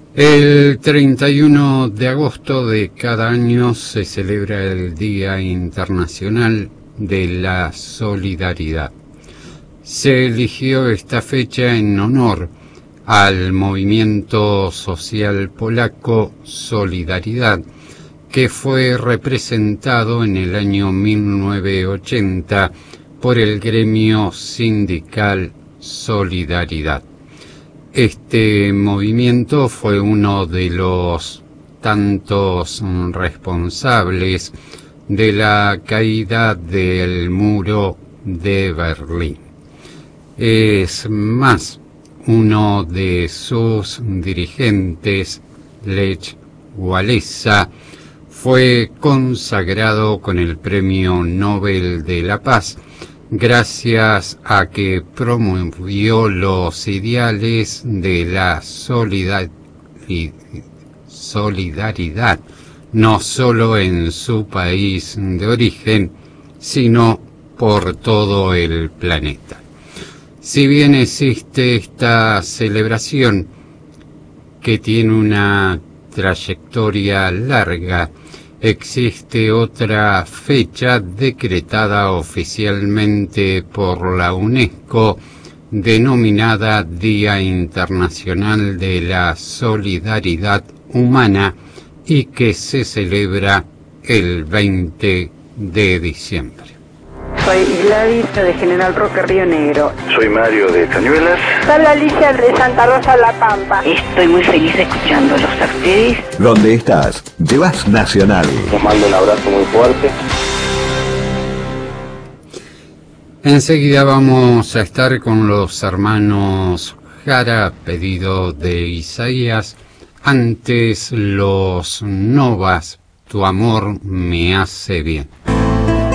El 31 de agosto de cada año se celebra el Día Internacional de la Solidaridad. Se eligió esta fecha en honor al movimiento social polaco Solidaridad, que fue representado en el año 1980 por el gremio sindical Solidaridad. Este movimiento fue uno de los tantos responsables de la caída del muro de Berlín. Es más, uno de sus dirigentes, Lech Walesa, fue consagrado con el Premio Nobel de la Paz gracias a que promovió los ideales de la solidaridad, no solo en su país de origen, sino por todo el planeta. Si bien existe esta celebración, que tiene una trayectoria larga, existe otra fecha decretada oficialmente por la UNESCO, denominada Día Internacional de la Solidaridad Humana, y que se celebra el 20 de diciembre. Soy Gladys de General Roque, Río Negro. Soy Mario de Cañuelas. Soy Alicia de Santa Rosa, La Pampa. Estoy muy feliz escuchándolos a ustedes. ¿Dónde estás? Llevas Nacional. Les mando un abrazo muy fuerte. Enseguida vamos a estar con los hermanos Jara, pedido de Isaías. Antes los Novas, Tu amor me hace bien.